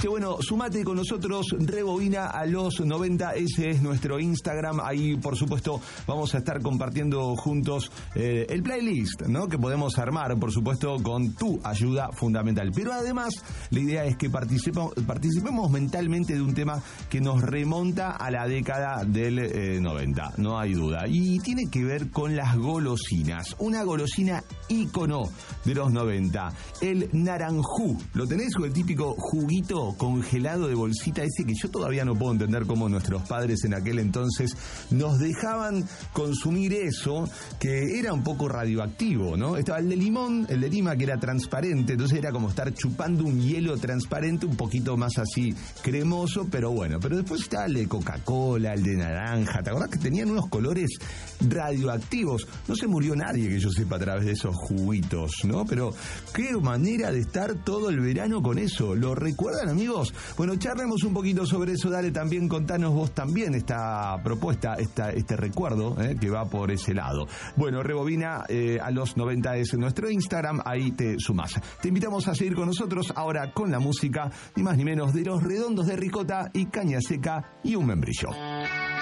que bueno, sumate con nosotros, rebobina a los 90, ese es nuestro Instagram. Ahí, por supuesto, vamos a estar compartiendo juntos el playlist, ¿no? Que podemos armar, por supuesto, con tu ayuda fundamental. Pero además, la idea es que participemos mentalmente de un tema que nos remonta a la década del 90, no hay duda. Y tiene que ver con las golosinas. Una golosina ícono de los 90. El naranjú. ¿Lo tenés? O el típico juguito congelado de bolsita ese que yo todavía no puedo entender cómo nuestros padres en aquel entonces nos dejaban consumir eso, que era un poco radioactivo, ¿no? Estaba el de limón, el de Lima, que era transparente, entonces era como estar chupando un hielo transparente, un poquito más así cremoso, pero bueno. Pero después estaba el de Coca-Cola, el de naranja. ¿Te acordás que tenían unos colores radioactivos? No se murió nadie que yo sepa a través de esos juguitos, ¿no? Pero qué manera de estar todo el verano con eso. ¿Lo recuerdan, amigos? Bueno, charlemos un poquito sobre eso. Dale, también contanos vos también esta propuesta, este recuerdo que va por ese lado. Bueno, rebobina a los 90 es nuestro Instagram, ahí te sumás. Te invitamos a seguir con nosotros ahora con la música, ni más ni menos, de Los Redondos de Ricota y Caña Seca y un membrillo.